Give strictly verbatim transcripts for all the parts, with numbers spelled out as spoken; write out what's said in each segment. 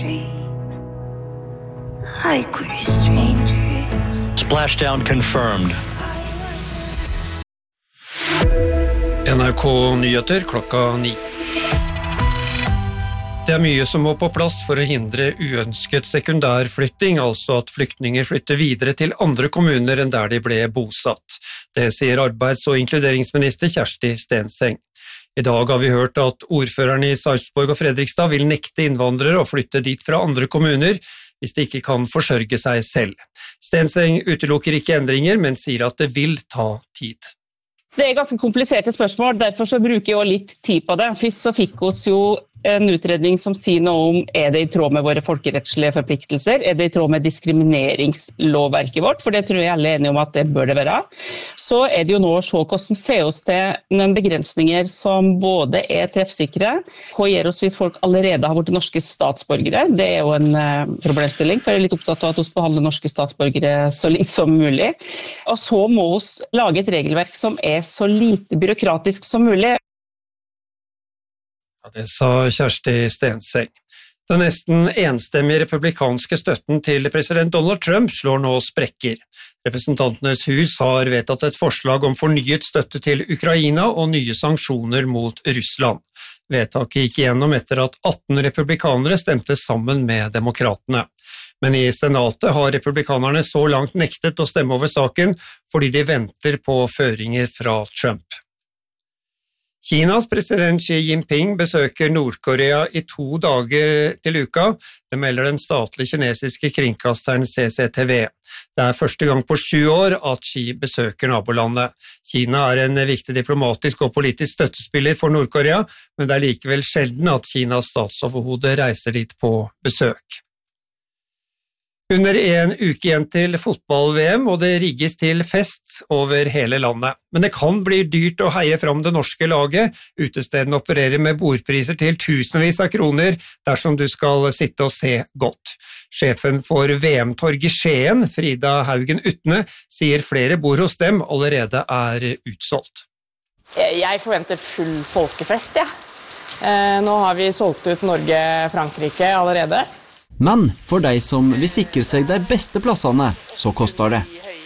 Like we're strangers. Splashdown confirmed. N R K Nyheter klokka ni. Det er mye som må på plass for å hindre uønsket sekundærflytting, altså at flyktninger flytter videre til andre kommuner enn der de ble bosatt. Det sier arbeids- og inkluderingsminister Kjersti Stenseng. I dag har vi hørt at ordførerne i Sarpsborg og Fredrikstad vil nekte innvandrere å flytte dit fra andre kommuner hvis de ikke kan forsørge seg selv. Stenseng utelukker ikke endringer, men sier at det vil ta tid. Det er ganske kompliserte spørsmål, derfor så bruker jeg jo litt tid på det. Først så fikk oss jo en utredning som sier noe om er det i tråd med våre folkerettslige forpliktelser, er det i tråd med diskrimineringslovverket vårt, for det tror jeg alle er enige om at det bør det være. Så er det jo nå å se hvordan får oss til noen begrensninger som både er treffsikre, hva gjør oss hvis folk allerede har vært norske statsborgere, det er jo en uh, problemstilling, for jeg er litt opptatt av at vi behandler norske statsborgere så litt som mulig. Og så må vi lage et regelverk som er så lite byråkratisk som mulig. Ja, det sa Kjersti Stenseng. Den nesten enstemmige republikanske støtten til president Donald Trump slår nå sprekker. Representantenes hus har vedtatt et forslag om fornyet støtte til Ukraina og nye sanksjoner mot Russland. Vedtaket gikk igjennom etter at atten republikanere stemte sammen med demokratene. Men i senatet har republikanerne så langt nektet å stemme over saken fordi de venter på føringer fra Trump. Kinas president Xi Jinping besøker Nord-Korea i to dager til uka, det melder den statlige kinesiske kringkasteren C C T V. Det er første gang på sju år at Xi besøker nabolandet. Kina er en viktig diplomatisk og politisk støttespiller for Nord-Korea, men det er likevel sjelden at Kinas statsoverhode reiser dit på besøk. Under en uke igjen til fotball-V M, og det rigges til fest over hele landet. Men det kan bli dyrt å heie fram det norske laget. Utestedene opererer med bordpriser til tusenvis av kroner dersom du skal sitte og se godt. Sjefen for V M-torg i Skien, Frida Haugen Utne, sier flere bord hos dem allerede er utsolgt. Jeg forventer full folkefest, ja. Nå har vi solgt ut Norge-Frankrike allerede. Men for deg som vil sikre seg de beste plassene, så koster det.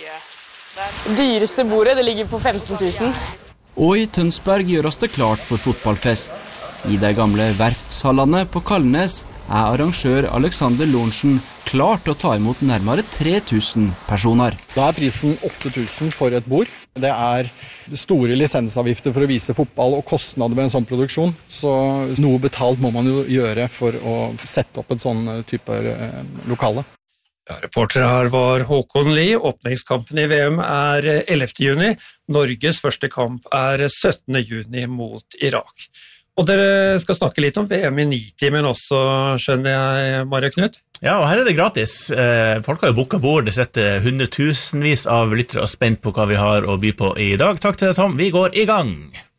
Dyreste bordet, det ligger på femten tusen. Og i Tønsberg gjøres det klart for fotballfest. I de gamle verftshallene på Kalnes er arrangør Alexander Lorentzen klar til å ta imot nærmere tre tusen personer. Da er prisen åtte tusen for et bord. Det er store lisensavgifter for å vise fotball og kostnader ved en sånn produksjon. Så noe betalt må man jo gjøre for å sette opp en sånn type lokale. Ja, reportere her var Håkon Lie. Åpningskampen i V M er ellevte juni. Norges første kamp er syttende juni mot Irak. Og dere skal snakke litt om V M i nitimen også, skjønner jeg, Maria Knut? Ja, og her er det gratis. Folk har jo booket bord, det setter hundretusenvis av lyttere og spent på hva vi har å by på i dag. Takk til deg, Tom. Vi går i gang!